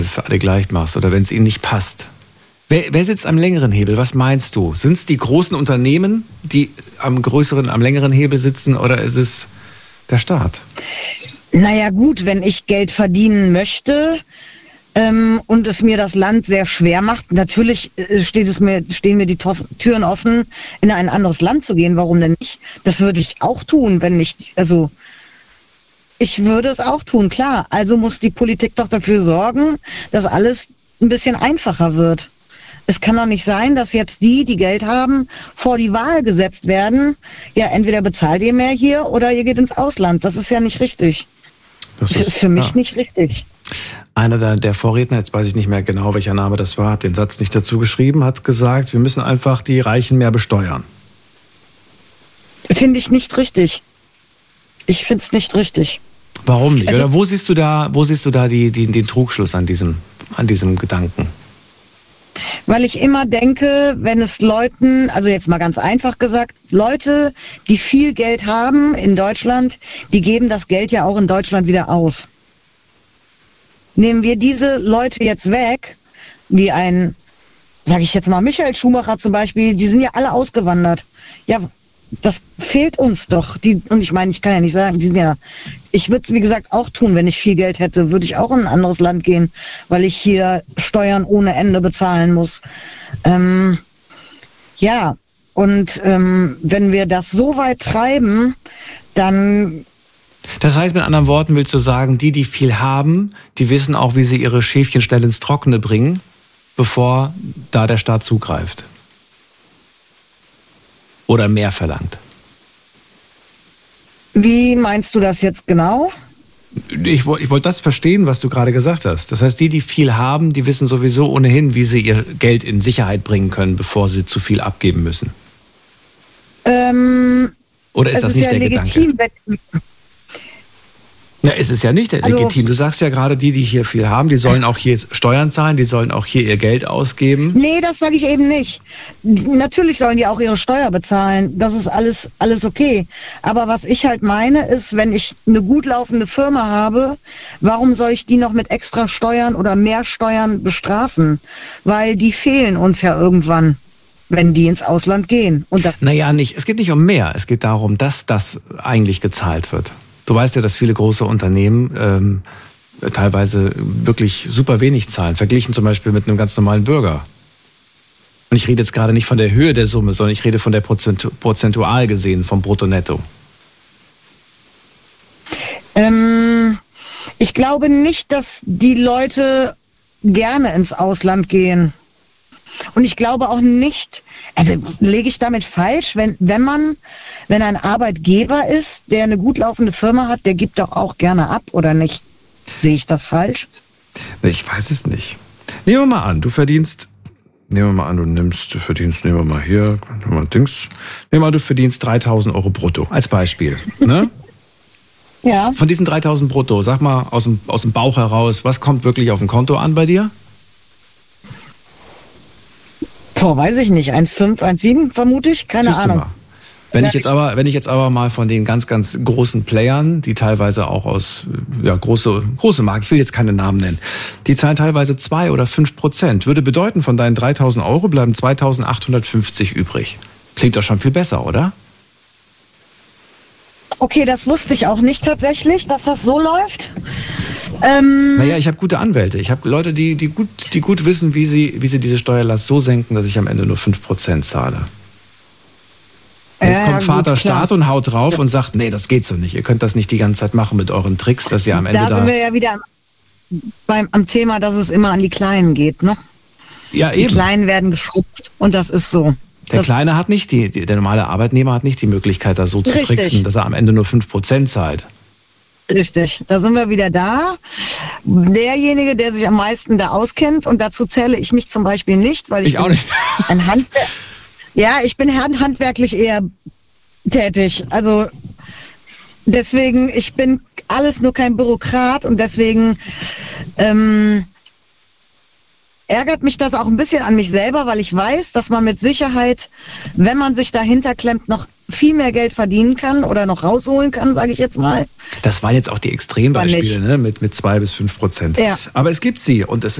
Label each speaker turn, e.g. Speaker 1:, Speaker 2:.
Speaker 1: es für alle gleich machst oder wenn es ihnen nicht passt. Wer sitzt am längeren Hebel? Was meinst du? Sind es die großen Unternehmen, die am längeren Hebel sitzen, oder ist es der Staat?
Speaker 2: Naja gut, wenn ich Geld verdienen möchte und es mir das Land sehr schwer macht, natürlich stehen mir die Türen offen, in ein anderes Land zu gehen. Warum denn nicht? Das würde ich auch tun, ich würde es auch tun, klar. Also muss die Politik doch dafür sorgen, dass alles ein bisschen einfacher wird. Es kann doch nicht sein, dass jetzt die Geld haben, vor die Wahl gesetzt werden. Ja, entweder bezahlt ihr mehr hier oder ihr geht ins Ausland. Das ist ja nicht richtig. Das ist für mich nicht richtig.
Speaker 1: Einer der Vorredner, jetzt weiß ich nicht mehr genau, welcher Name das war, habe den Satz nicht dazu geschrieben, hat gesagt, wir müssen einfach die Reichen mehr besteuern.
Speaker 2: Finde ich nicht richtig. Ich finde es nicht richtig.
Speaker 1: Warum nicht? Oder wo siehst du da den Trugschluss an diesem Gedanken?
Speaker 2: Weil ich immer denke, wenn es Leuten, also jetzt mal ganz einfach gesagt, Leute, die viel Geld haben in Deutschland, die geben das Geld ja auch in Deutschland wieder aus. Nehmen wir diese Leute jetzt weg, wie sage ich jetzt mal, Michael Schumacher zum Beispiel, die sind ja alle ausgewandert. Ja, das fehlt uns doch. Und ich meine, ich kann ja nicht sagen, ich würde es wie gesagt auch tun, wenn ich viel Geld hätte, würde ich auch in ein anderes Land gehen, weil ich hier Steuern ohne Ende bezahlen muss. Wenn wir das so weit treiben, dann...
Speaker 1: Das heißt, mit anderen Worten willst du sagen, die viel haben, die wissen auch, wie sie ihre Schäfchen schnell ins Trockene bringen, bevor da der Staat zugreift. Oder mehr verlangt.
Speaker 2: Wie meinst du das jetzt genau?
Speaker 1: Ich wollte das verstehen, was du gerade gesagt hast. Das heißt, die viel haben, die wissen sowieso ohnehin, wie sie ihr Geld in Sicherheit bringen können, bevor sie zu viel abgeben müssen. Oder ist das nicht der legitim, Gedanke? Ja, es ist ja nicht legitim. Du sagst ja gerade, die hier viel haben, die sollen auch hier Steuern zahlen, die sollen auch hier ihr Geld ausgeben.
Speaker 2: Nee, das sage ich eben nicht. Natürlich sollen die auch ihre Steuer bezahlen. Das ist alles okay. Aber was ich halt meine ist, wenn ich eine gut laufende Firma habe, warum soll ich die noch mit extra Steuern oder mehr Steuern bestrafen? Weil die fehlen uns ja irgendwann, wenn die ins Ausland gehen.
Speaker 1: Es geht nicht um mehr. Es geht darum, dass das eigentlich gezahlt wird. Du weißt ja, dass viele große Unternehmen teilweise wirklich super wenig zahlen, verglichen zum Beispiel mit einem ganz normalen Bürger. Und ich rede jetzt gerade nicht von der Höhe der Summe, sondern ich rede von der prozentual gesehen vom Brutto-Netto.
Speaker 2: Ich glaube nicht, dass die Leute gerne ins Ausland gehen. Und ich glaube auch nicht, also lege ich damit falsch, wenn ein Arbeitgeber ist, der eine gut laufende Firma hat, der gibt doch auch gerne ab, oder nicht? Sehe ich das falsch?
Speaker 1: Ich weiß es nicht. Nehmen wir mal an, du verdienst 3.000 Euro brutto, als Beispiel, ne?
Speaker 2: Ja.
Speaker 1: Von diesen 3.000 brutto, sag mal aus dem Bauch heraus, was kommt wirklich auf dem Konto an bei dir?
Speaker 2: Weiß ich nicht. 1,5, 1,7 vermute ich. Keine Ahnung.
Speaker 1: Wenn ich jetzt aber mal von den ganz, ganz großen Playern, die teilweise auch aus große Marken, ich will jetzt keine Namen nennen, die zahlen teilweise 2 oder 5%. Würde bedeuten, von deinen 3.000 Euro bleiben 2.850 übrig. Klingt doch schon viel besser, oder?
Speaker 2: Okay, das wusste ich auch nicht tatsächlich, dass das so läuft.
Speaker 1: Ich habe gute Anwälte. Ich habe Leute, die gut wissen, wie sie diese Steuerlast so senken, dass ich am Ende nur 5% zahle. Jetzt kommt Vater Staat und haut drauf und sagt, nee, das geht so nicht. Ihr könnt das nicht die ganze Zeit machen mit euren Tricks, dass ihr am Ende
Speaker 2: da sind wir ja wieder am Thema, dass es immer an die Kleinen geht, ne?
Speaker 1: Ja, eben.
Speaker 2: Die Kleinen werden geschrubbt und das ist so.
Speaker 1: Der Kleine hat nicht der normale Arbeitnehmer hat nicht die Möglichkeit, da so zu tricksen, dass er am Ende nur 5% zahlt.
Speaker 2: Richtig, da sind wir wieder da. Derjenige, der sich am meisten da auskennt, und dazu zähle ich mich zum Beispiel nicht, weil ich
Speaker 1: auch nicht.
Speaker 2: Ein Handwerk. Ja, ich bin handwerklich eher tätig. Also deswegen, ich bin alles nur kein Bürokrat und deswegen ärgert mich das auch ein bisschen an mich selber, weil ich weiß, dass man mit Sicherheit, wenn man sich dahinter klemmt, noch viel mehr Geld verdienen kann oder noch rausholen kann, sage ich jetzt mal.
Speaker 1: Das waren jetzt auch die Extrembeispiele, ne? Mit 2 bis 5%.
Speaker 2: Ja.
Speaker 1: Aber es gibt sie und es